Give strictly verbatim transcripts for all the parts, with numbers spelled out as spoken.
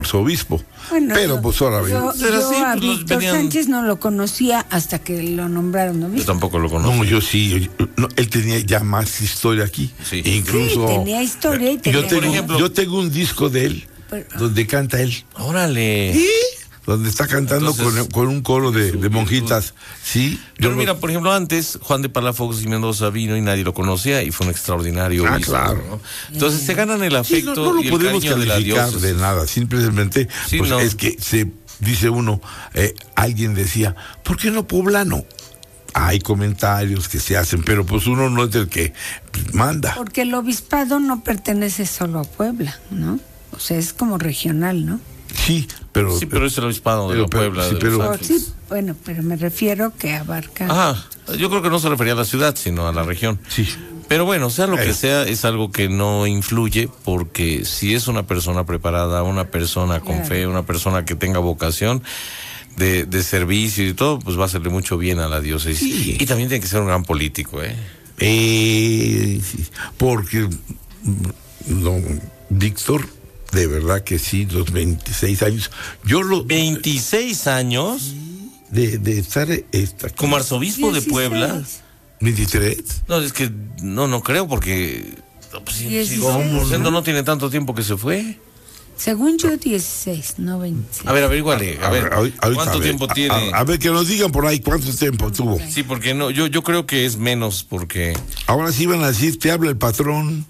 arzobispo. Bueno, pero yo, pues ahora yo, bien. yo así, a pues, Víctor venían... Sánchez no lo conocía hasta que lo nombraron Yo obispo. tampoco lo conozco. No, yo sí, yo- no, él tenía ya más historia aquí. Sí. E incluso Sí, tenía historia y tenía- yo tengo, Por ejemplo- yo tengo un disco de él Pero- donde canta él. Órale. ¿Sí? Donde está cantando Entonces, con, con un coro de, de monjitas. Sí. Pero yo mira, lo- por ejemplo, antes Juan de Palafox y Mendoza vino y nadie lo conocía y fue un extraordinario Ah, obispo, claro. ¿no? Entonces se ganan el sí, afecto no, no lo y el podemos cariño de la calificar diócesis. de nada. Simplemente, Sí, pues no. es que se dice uno, eh, alguien decía, ¿por qué no poblano? Hay comentarios que se hacen, pero pues uno no es el que pues, manda. Porque el obispado no pertenece solo a Puebla, ¿no? O sea, es como regional, ¿no? Sí, pero... Sí, pero es el obispado de pero- la pero- Puebla. sí, de pero- Los O Ángeles. sí, bueno, pero me refiero que abarca. Ajá, yo creo que no se refería a la ciudad, sino a la región. Sí. Pero bueno, sea lo Eh. que sea, es algo que no influye, porque si es una persona preparada, una persona con Claro. fe, una persona que tenga vocación de, de servicio y todo, pues va a hacerle mucho bien a la diócesis. Sí. Y también tiene que ser un gran político, ¿eh? Eh, sí, porque mm, don Víctor, de verdad que sí, los veintiséis años, yo lo... veintiséis años De, de estar... Esta, como arzobispo de dieciséis. Puebla. veintitrés. No, es que no, no creo, porque... no, pues, sí, sí, dieciséis, Rosendo ¿no? no tiene tanto tiempo que se fue. Según yo, dieciséis, no veintiséis. A ver, averíguale, a ver, ahorita, ¿cuánto a ver, tiempo a- tiene? A, a ver, que nos digan por ahí cuánto tiempo tuvo. Sí, porque no, yo, yo creo que es menos, porque... Ahora sí van a decir, te habla el patrón.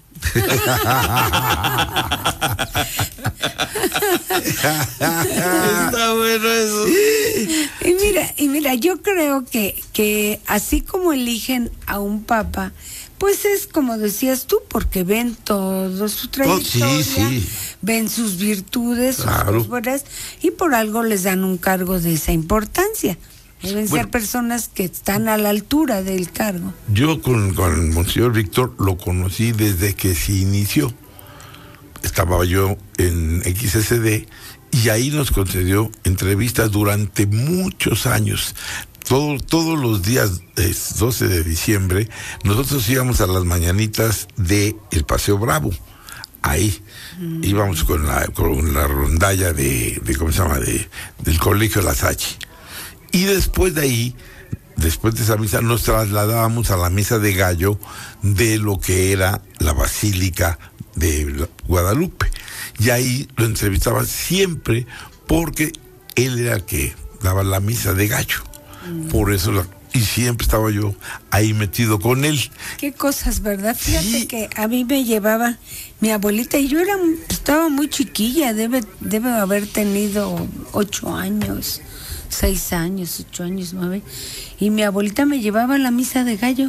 Está bueno eso. Y mira, y mira, yo creo que, que así como eligen a un papa, pues es como decías tú, porque ven todo su trayectoria, sí. ven sus virtudes, sus Claro. cosas buenas, y por algo les dan un cargo de esa importancia. Deben Bueno. ser personas que están a la altura del cargo. Yo con, con Monseñor Víctor lo conocí desde que se inició. Estaba yo en X S D y ahí nos concedió entrevistas durante muchos años. Todo, todos los días eh, doce de diciembre nosotros íbamos a las mañanitas de el Paseo Bravo. Ahí mm. íbamos con la, con la rondalla de, de ¿cómo se llama? De, del Colegio La Salle. Y después de ahí, después de esa misa, nos trasladábamos a la misa de gallo de lo que era la Basílica de Guadalupe. Y ahí lo entrevistaba siempre porque él era el que daba la misa de gallo. Mm. Por eso, la, y siempre estaba yo ahí metido con él. Qué cosas, ¿verdad? Fíjate Sí. que a mí me llevaba mi abuelita y yo era, estaba muy chiquilla, debe, debe haber tenido ocho años. Seis años, ocho años, nueve, y mi abuelita me llevaba a la misa de gallo.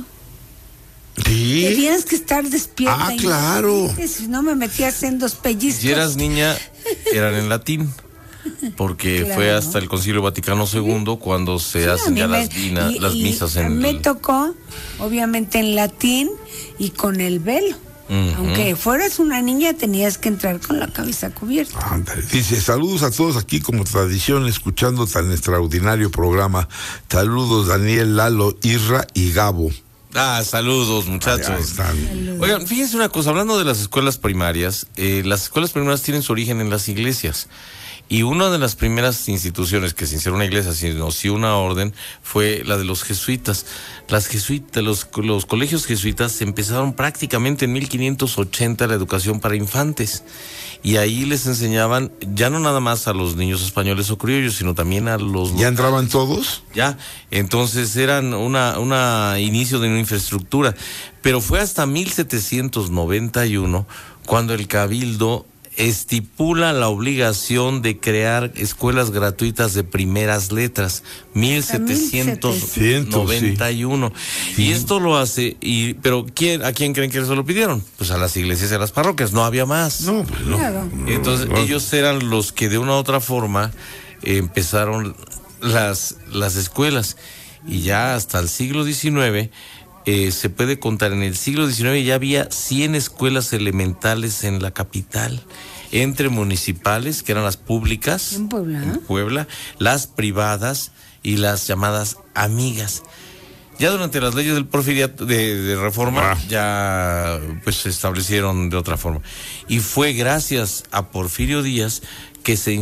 Sí. Tenías que estar despierta. Ah, y claro. no, si no me metías en dos pellizcos. Si eras niña, eran en latín, porque Claro. fue hasta el Concilio Vaticano segundo cuando se Sí, a hacen mí ya me- las, vina- y- las y misas en... Me el- tocó, obviamente, en latín y con el velo. Ujú. Aunque fueras una niña, tenías que entrar con la cabeza cubierta. Ándale. Dice, saludos a todos aquí como tradición, escuchando tan extraordinario programa. Saludos Daniel, Lalo, Irra y Gabo. Ah, saludos, Ahí muchachos. están. Oigan, fíjense una cosa, hablando de las escuelas primarias, eh, las escuelas primarias tienen su origen en las iglesias. Y una de las primeras instituciones que sin ser una iglesia, sino sí una orden, fue la de los jesuitas. Las jesuitas, los, los colegios jesuitas empezaron prácticamente en mil quinientos ochenta la educación para infantes. Y ahí les enseñaban, ya no nada más a los niños españoles o criollos, sino también a los... ¿Ya entraban todos? Ya, entonces eran una, una inicio de una infraestructura. Pero fue hasta mil setecientos noventa y uno cuando el Cabildo estipula la obligación de crear escuelas gratuitas de primeras letras, mil setecientos noventa y uno. Sí. Y esto lo hace, y pero ¿quién, ¿a quién creen que se lo pidieron? Pues a las iglesias y a las parroquias, no había más. No, pues no. Claro. Entonces No, no. ellos eran los que de una u otra forma eh, empezaron las, las escuelas. Y ya hasta el siglo diecinueve... Eh, se puede contar, en el siglo diecinueve ya había cien escuelas elementales en la capital, entre municipales, que eran las públicas, En Puebla. en Puebla, las privadas y las llamadas amigas. Ya durante las leyes del porfiriato, de, de reforma, Ah. ya pues se establecieron de otra forma. Y fue gracias a Porfirio Díaz que se